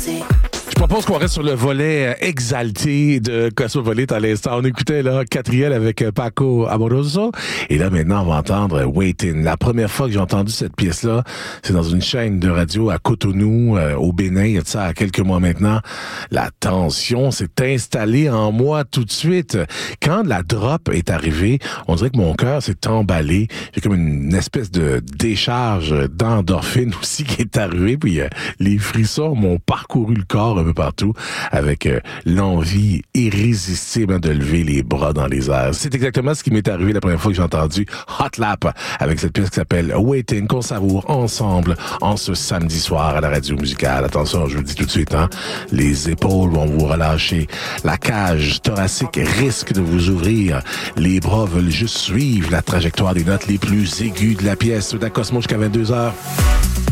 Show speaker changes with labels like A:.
A: Je propose qu'on reste sur le volet exalté de Cosmopolite à l'instant. On écoutait là Catriel avec Paco Amoroso. Et là, maintenant, on va entendre Waiting. La première fois que j'ai entendu cette pièce-là, c'est dans une chaîne de radio à Cotonou, au Bénin. Il y a de ça à quelques mois maintenant. La tension s'est installée en moi tout de suite. Quand la drop est arrivée, on dirait que mon cœur s'est emballé. J'ai comme une espèce de décharge d'endorphine aussi qui est arrivée. Puis les frissons m'ont parcouru le corps un peu partout avec l'envie irrésistible de lever les bras dans les airs. C'est exactement ce qui m'est arrivé la première fois que j'ai entendu Hot Lap avec cette pièce qui s'appelle Waiting, qu'on savoure ensemble en ce samedi soir à la radio musicale. Attention, je vous le dis tout de suite, les épaules vont vous relâcher. La cage thoracique risque de vous ouvrir. Les bras veulent juste suivre la trajectoire des notes les plus aiguës de la pièce. D'un Cosmo jusqu'à 22h.